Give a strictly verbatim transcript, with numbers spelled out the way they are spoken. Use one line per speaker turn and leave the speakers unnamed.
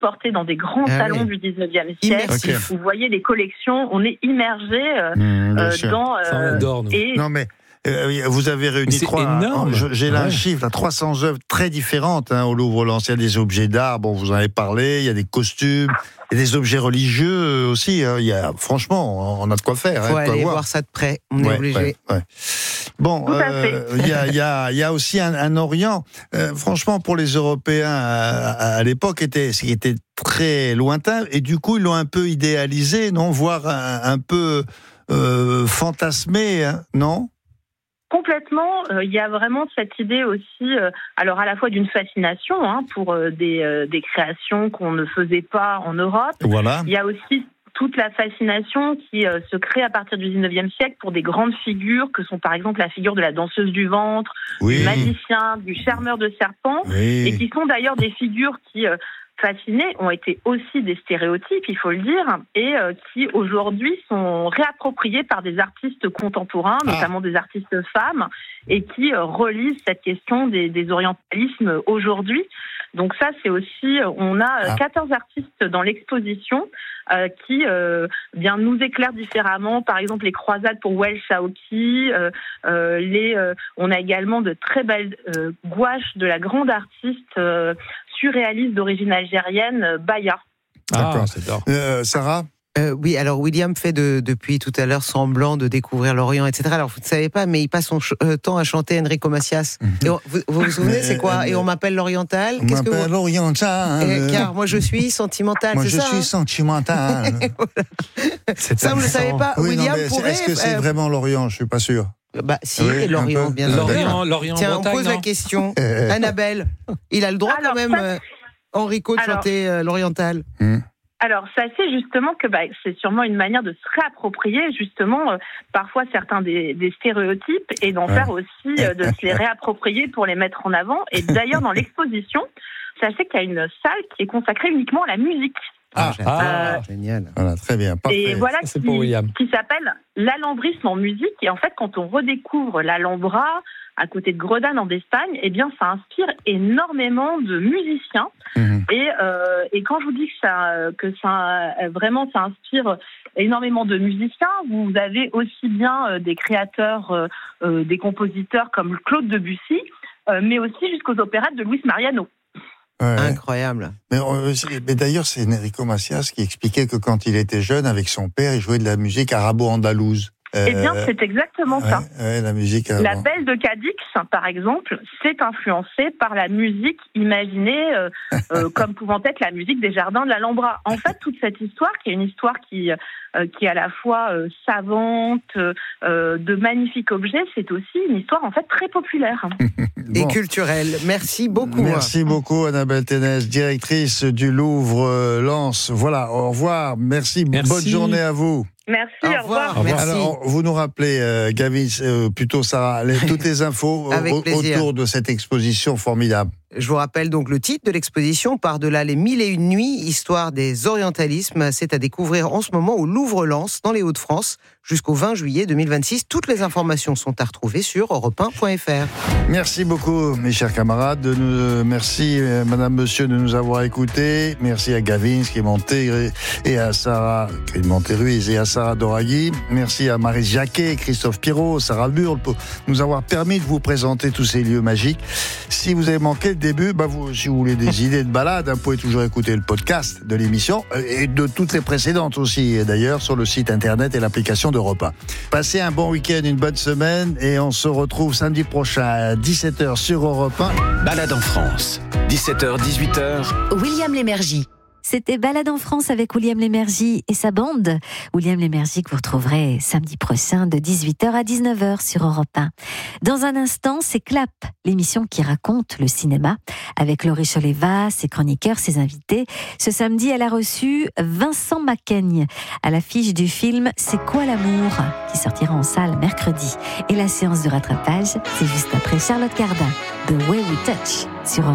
transporté dans des grands ah, salons oui. du dix-neuvième siècle. Okay. Vous voyez les collections, on est immergé euh, mmh, euh, dans... Euh,
adore,
et... Non mais... Euh, vous avez réuni trois.
Énorme.
Hein, j'ai là ouais. un chiffre, là, trois cents œuvres très différentes hein, au Louvre-Lens. Il y a des objets d'art, bon, vous en avez parlé. Il y a des costumes, il y a des objets religieux aussi. Hein, il y a, franchement, on a de quoi faire.
Il faut
hein,
aller
voir.
voir ça de près. On
ouais,
est obligé.
Ouais, ouais. Bon, euh, il y a, il y a, il y a aussi un, un Orient. Euh, franchement, pour les Européens à, à l'époque, était, ce qui était très lointain, et du coup, ils l'ont un peu idéalisé, non, voire un, un peu euh, fantasmé, hein, non?
Complètement, il euh, y a vraiment cette idée aussi, euh, alors à la fois d'une fascination hein, pour euh, des, euh, des créations qu'on ne faisait pas en Europe.
Voilà.
Il y a aussi toute la fascination qui euh, se crée à partir du dix-neuvième siècle pour des grandes figures que sont par exemple la figure de la danseuse du ventre, oui. du magicien, du charmeur de serpents, oui. et qui sont d'ailleurs des figures qui... Euh, fascinés ont été aussi des stéréotypes, il faut le dire, et euh, qui aujourd'hui sont réappropriés par des artistes contemporains, ah. notamment des artistes femmes, et qui euh, relisent cette question des, des orientalismes aujourd'hui. Donc ça, c'est aussi, on a ah. quatorze artistes dans l'exposition euh, qui euh, bien nous éclairent différemment. Par exemple, les croisades pour Wel Shaoqi. Euh, euh, les, euh, on a également de très belles euh, gouaches de la grande artiste euh, surréaliste d'origine algérienne, Baya.
Ah, d'accord, c'est d'or. Euh, Sarah ?
Euh, oui, alors William fait de, depuis tout à l'heure semblant de découvrir l'Orient, et cetera. Alors vous ne savez pas, mais il passe son ch- euh, temps à chanter Enrico Macias. Mm-hmm. Et on, vous, vous vous souvenez, mais, c'est quoi euh, Et on m'appelle l'Oriental.
On
Qu'est-ce
m'appelle
que vous...
l'Oriental.
Euh, car moi je suis sentimental,
moi
c'est
je
ça
suis
hein
sentimental.
C'est ça, vous ne le savez pas.
Oui,
William
non,
pourrait.
Est-ce que c'est euh... vraiment l'Orient ? Je ne suis pas sûr.
Bah si, oui, l'Orient, bien sûr.
L'Orient, l'Orient
Tiens,
Bretagne,
on pose
non
la question. Annabelle, il a le droit
alors,
quand même,
ça...
euh, Enrico, de Alors... chanter euh, l'Oriental.
Mmh.
Alors, ça c'est justement que bah, c'est sûrement une manière de se réapproprier justement euh, parfois certains des, des stéréotypes et d'en ouais. faire aussi, euh, de se les réapproprier pour les mettre en avant. Et d'ailleurs, dans l'exposition, sachez qu'il y a une salle qui est consacrée uniquement à la musique.
Ah,
ah
euh,
génial.
Voilà, très bien, parfait.
Et voilà
ça,
qui, qui s'appelle l'alambrisme en musique. Et en fait, quand on redécouvre l'Alhambra à côté de Gredane en Espagne, eh bien, ça inspire énormément de musiciens. Mmh. Et, euh, et quand je vous dis que ça, que ça, vraiment, ça inspire énormément de musiciens, vous avez aussi bien des créateurs, euh, des compositeurs comme Claude Debussy, euh, mais aussi jusqu'aux opérettes de Luis Mariano.
Ouais.
Incroyable.
Mais, mais d'ailleurs, c'est Enrico Macias qui expliquait que quand il était jeune, avec son père, il jouait de la musique arabo-andalouse.
Euh, eh bien, c'est exactement
ouais,
ça.
Ouais, la musique.
La Belle de Cadix, par exemple, s'est influencée par la musique imaginée euh, euh, comme pouvant être la musique des jardins de l'Alhambra. En fait, toute cette histoire, qui est une histoire qui, euh, qui est à la fois euh, savante, euh, de magnifiques objets, c'est aussi une histoire en fait très populaire.
Bon. Et culturelle. Merci beaucoup.
Merci beaucoup, Annabelle Ténès, directrice du Louvre-Lens. Voilà, au revoir. Merci. Merci. Bonne journée à vous.
Merci,
au,
au revoir.
revoir. Merci.
Alors, vous nous rappelez, euh, Gavin, euh, plutôt Sarah, les, toutes les infos au, autour de cette exposition formidable.
Je vous rappelle donc le titre de l'exposition, Par-delà les mille et une nuits, histoire des orientalismes. C'est à découvrir en ce moment au Louvre-Lens, dans les Hauts-de-France, jusqu'au vingt juillet deux mille vingt-six. Toutes les informations sont à retrouver sur europe un point f r.
Merci beaucoup, mes chers camarades. De nous, merci, madame, monsieur, de nous avoir écoutés. Merci à Gavin, qui est monté, et à Sarah, qui est monté Ruiz, et à Sarah Doraghi. Merci à Marie Jacquet, Christophe Pirot, Sarah Burle, pour nous avoir permis de vous présenter tous ces lieux magiques. Si vous avez manqué le début, bah vous, si vous voulez des idées de balade, vous pouvez toujours écouter le podcast de l'émission et de toutes les précédentes aussi, d'ailleurs, sur le site internet et l'application d'Europe un. Passez un bon week-end, une bonne semaine, et on se retrouve samedi prochain à dix-sept heures sur Europe un.
Balade en France, dix-sept heures dix-huit heures.
William Lémergie. C'était Balade en France avec William Lémergie et sa bande. William Lémergie que vous retrouverez samedi prochain de dix-huit heures à dix-neuf heures sur Europe un. Dans un instant, c'est Clap, l'émission qui raconte le cinéma, avec Laurie Choleva, ses chroniqueurs, ses invités. Ce samedi, elle a reçu Vincent Macaigne à l'affiche du film C'est quoi l'amour, qui sortira en salle mercredi. Et la séance de rattrapage, c'est juste après Charlotte Cardin, The Way We Touch, sur